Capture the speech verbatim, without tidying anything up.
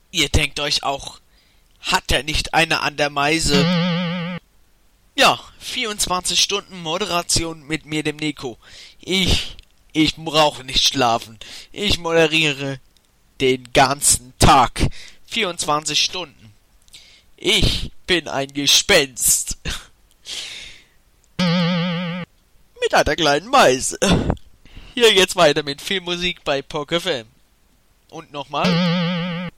Ihr denkt euch auch, hat er nicht eine an der Meise? Ja, vierundzwanzig Stunden Moderation mit mir, dem Nico. Ich, ich brauche nicht schlafen. Ich moderiere den ganzen Tag. vierundzwanzig Stunden. Ich bin ein Gespenst. Mit einer kleinen Meise. Hier geht's weiter mit Filmmusik bei P O K F M. Und nochmal.